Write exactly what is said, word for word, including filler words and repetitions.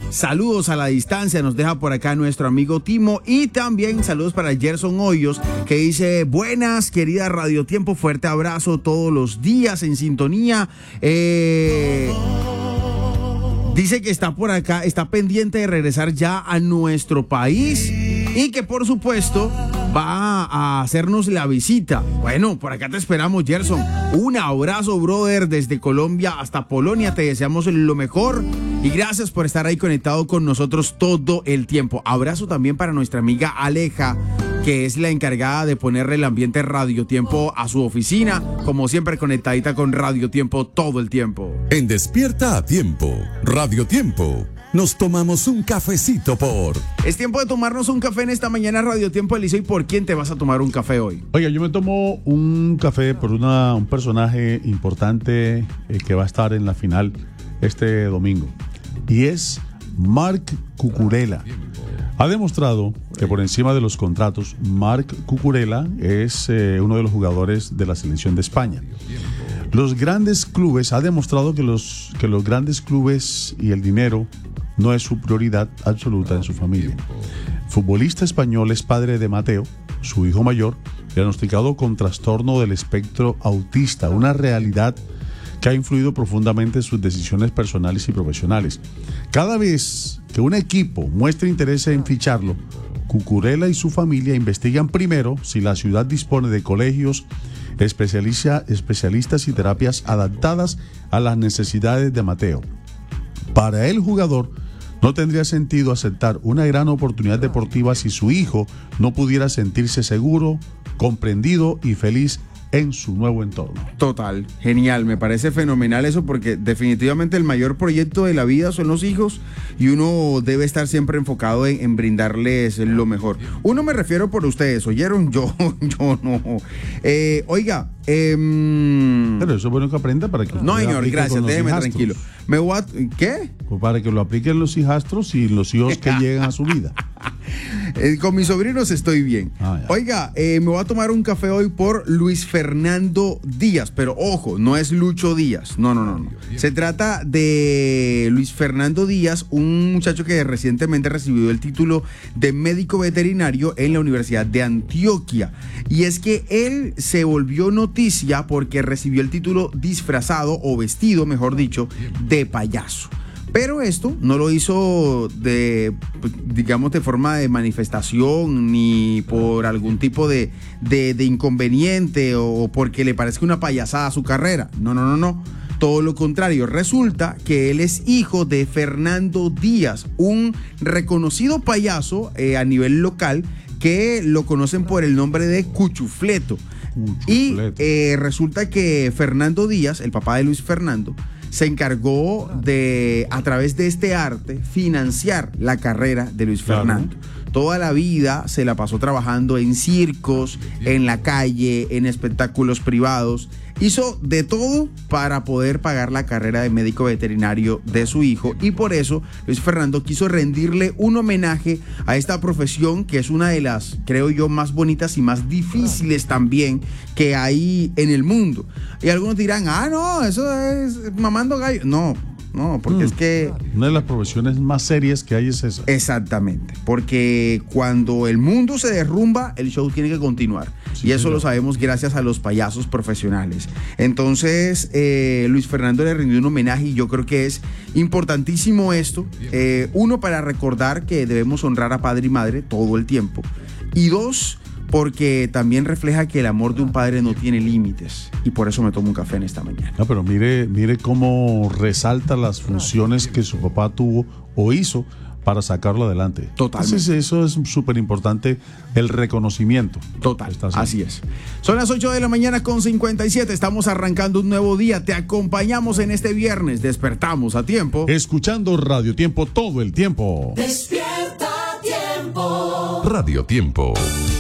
saludos a la distancia, nos deja por acá nuestro amigo Timo, y también saludos para Gerson Hoyos, que dice: buenas, querida Radio Tiempo, fuerte abrazo todos los días en sintonía. Eh... Dice que está por acá, está pendiente de regresar ya a nuestro país y que por supuesto va a hacernos la visita. Bueno, por acá te esperamos, Gerson. Un abrazo, brother, desde Colombia hasta Polonia. Te deseamos lo mejor y gracias por estar ahí conectado con nosotros todo el tiempo. Abrazo también para nuestra amiga Aleja, que es la encargada de ponerle el ambiente Radio Tiempo a su oficina, como siempre conectadita con Radio Tiempo todo el tiempo. En Despierta a Tiempo, Radio Tiempo, nos tomamos un cafecito por... Es tiempo de tomarnos un café en esta mañana, Radio Tiempo, Eliseo. ¿Y por quién te vas a tomar un café hoy? Oiga, yo me tomo un café por una, un personaje importante eh, que va a estar en la final este domingo, y es Marc Cucurella. Ha demostrado que por encima de los contratos, Marc Cucurella es eh, uno de los jugadores de la selección de España. Los grandes clubes, ha demostrado que los, que los grandes clubes y el dinero no es su prioridad absoluta en su familia. Futbolista español, es padre de Mateo, su hijo mayor, diagnosticado con trastorno del espectro autista, una realidad que ha influido profundamente en sus decisiones personales y profesionales. Cada vez que un equipo muestra interés en ficharlo, Cucurella y su familia investigan primero si la ciudad dispone de colegios, especialista, especialistas y terapias adaptadas a las necesidades de Mateo. Para el jugador, no tendría sentido aceptar una gran oportunidad deportiva si su hijo no pudiera sentirse seguro, comprendido y feliz en su nuevo entorno. Total, genial, me parece fenomenal eso, porque definitivamente el mayor proyecto de la vida son los hijos y uno debe estar siempre enfocado en, en brindarles lo mejor. Uno, me refiero por ustedes, ¿oyeron? Yo, yo no. Eh, oiga, eh, pero eso es bueno que aprenda para que... No, señor, gracias, déjeme tranquilo. Me voy a... ¿Qué? Pues para que lo apliquen los hijastros y los hijos que llegan a su vida. Eh, con mis sobrinos estoy bien. Ah, Oiga, eh, me voy a tomar un café hoy por Luis Fernando Díaz, pero ojo, no es Lucho Díaz, no, no, no, no. Se trata de Luis Fernando Díaz, un muchacho que recientemente recibió el título de médico veterinario en la Universidad de Antioquia. Y es que él se volvió noticia porque recibió el título disfrazado, o vestido, mejor dicho, de payaso. Pero esto no lo hizo de, digamos, de forma de manifestación, ni por algún tipo de, de, de inconveniente, o porque le parezca una payasada a su carrera. No, no, no, no. Todo lo contrario. Resulta que él es hijo de Fernando Díaz, un reconocido payaso eh, a nivel local, que lo conocen por el nombre de Cuchufleto. Cuchufleto. Y eh, resulta que Fernando Díaz, el papá de Luis Fernando, se encargó de, a través de este arte, financiar la carrera de Luis claro. Fernando. Toda la vida se la pasó trabajando en circos, en la calle, en espectáculos privados. Hizo de todo para poder pagar la carrera de médico veterinario de su hijo, y por eso Luis Fernando quiso rendirle un homenaje a esta profesión, que es una de las, creo yo, más bonitas y más difíciles también que hay en el mundo. Y algunos dirán, ah, no, eso es mamando gallo. No. No, porque mm, es que... Una de las profesiones más serias que hay es esa. Exactamente, porque cuando el mundo se derrumba, el show tiene que continuar. Sí, y eso claro. lo sabemos gracias a los payasos profesionales. Entonces, eh, Luis Fernando le rindió un homenaje, y yo creo que es importantísimo esto. Eh, uno, para recordar que debemos honrar a padre y madre todo el tiempo. Y dos, porque también refleja que el amor de un padre no tiene límites, y por eso me tomo un café en esta mañana. No, pero mire, mire cómo resalta las funciones que su papá tuvo o hizo para sacarlo adelante. Totalmente. Entonces eso es súper importante, el reconocimiento. Total, así es. Son las ocho de la mañana con cincuenta y siete, estamos arrancando un nuevo día, te acompañamos en este viernes, despertamos a tiempo. Escuchando Radio Tiempo todo el tiempo. Despierta a tiempo. Radio Tiempo.